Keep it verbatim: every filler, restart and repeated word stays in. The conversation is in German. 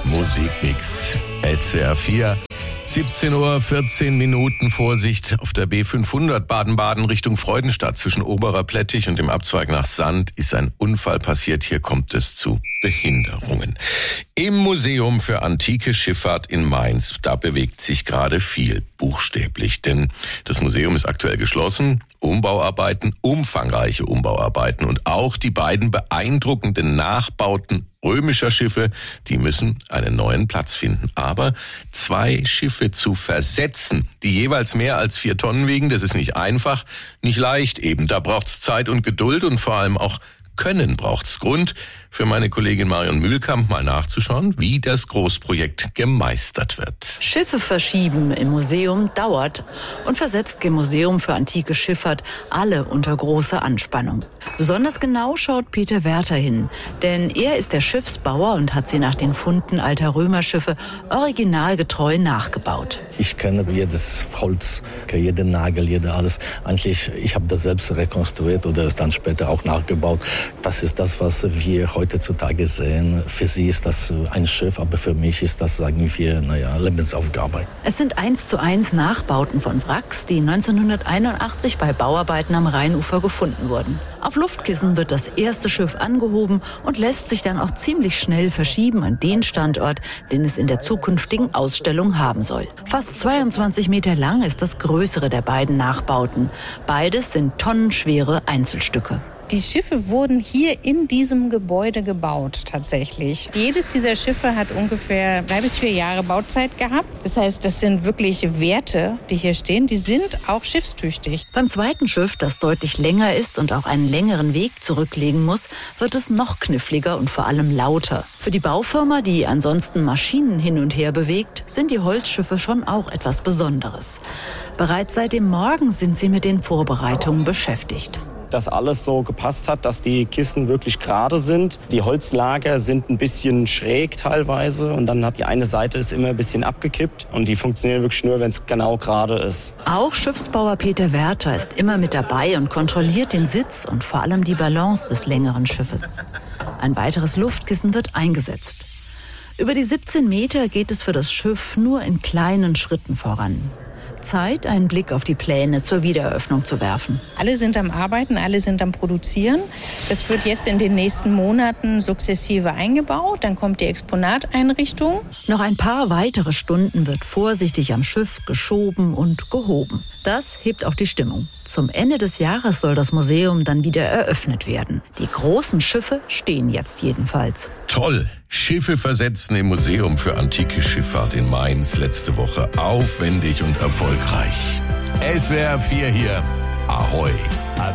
Musikmix. S W R vier. siebzehn Uhr vierzehn Minuten. Vorsicht auf der B fünfhundert Baden-Baden Richtung Freudenstadt. Zwischen Oberer Plättich und dem Abzweig nach Sand ist ein Unfall passiert. Hier kommt es zu Behinderungen. Im Museum für antike Schifffahrt in Mainz, da bewegt sich gerade viel, buchstäblich. Denn das Museum ist aktuell geschlossen. Umbauarbeiten, umfangreiche Umbauarbeiten und auch die beiden beeindruckenden Nachbauten römischer Schiffe, die müssen einen neuen Platz finden. Aber zwei Schiffe zu versetzen, die jeweils mehr als vier Tonnen wiegen, das ist nicht einfach, nicht leicht eben. Da braucht's Zeit und Geduld und vor allem auch Können braucht's. Grund für meine Kollegin Marion Mühlkamp mal nachzuschauen, wie das Großprojekt gemeistert wird. Schiffe verschieben im Museum dauert und versetzt das Museum für antike Schifffahrt alle unter große Anspannung. Besonders genau schaut Peter Werther hin, denn er ist der Schiffsbauer und hat sie nach den Funden alter Römerschiffe originalgetreu nachgebaut. Ich kenne jedes Holz, jeden Nagel, jede alles. Eigentlich, ich habe das selbst rekonstruiert oder dann später auch nachgebaut. Das ist das, was wir heutzutage sehen. Für sie ist das ein Schiff, aber für mich ist das, sagen wir, naja, Lebensaufgabe. Es sind eins zu eins Nachbauten von Wracks, die neunzehnhunderteinundachtzig bei Bauarbeiten am Rheinufer gefunden wurden. Auf Luftkissen wird das erste Schiff angehoben und lässt sich dann auch ziemlich schnell verschieben an den Standort, den es in der zukünftigen Ausstellung haben soll. Fast zweiundzwanzig Meter lang ist das größere der beiden Nachbauten. Beides sind tonnenschwere Einzelstücke. Die Schiffe wurden hier in diesem Gebäude gebaut, tatsächlich. Jedes dieser Schiffe hat ungefähr drei bis vier Jahre Bauzeit gehabt. Das heißt, das sind wirklich Werte, die hier stehen. Die sind auch schiffstüchtig. Beim zweiten Schiff, das deutlich länger ist und auch einen längeren Weg zurücklegen muss, wird es noch kniffliger und vor allem lauter. Für die Baufirma, die ansonsten Maschinen hin und her bewegt, sind die Holzschiffe schon auch etwas Besonderes. Bereits seit dem Morgen sind sie mit den Vorbereitungen beschäftigt. Dass alles so gepasst hat, dass die Kissen wirklich gerade sind. Die Holzlager sind ein bisschen schräg teilweise und dann hat die eine Seite ist immer ein bisschen abgekippt und die funktionieren wirklich nur, wenn es genau gerade ist. Auch Schiffsbauer Peter Werther ist immer mit dabei und kontrolliert den Sitz und vor allem die Balance des längeren Schiffes. Ein weiteres Luftkissen wird eingesetzt. Über die siebzehn Meter geht es für das Schiff nur in kleinen Schritten voran. Zeit, einen Blick auf die Pläne zur Wiedereröffnung zu werfen. Alle sind am Arbeiten, alle sind am Produzieren. Das wird jetzt in den nächsten Monaten sukzessive eingebaut. Dann kommt die Exponateinrichtung. Noch ein paar weitere Stunden wird vorsichtig am Schiff geschoben und gehoben. Das hebt auch die Stimmung. Zum Ende des Jahres soll das Museum dann wieder eröffnet werden. Die großen Schiffe stehen jetzt jedenfalls. Toll! Schiffe versetzen im Museum für antike Schifffahrt in Mainz letzte Woche. Aufwendig und erfolgreich. S W R vier hier. Ahoi!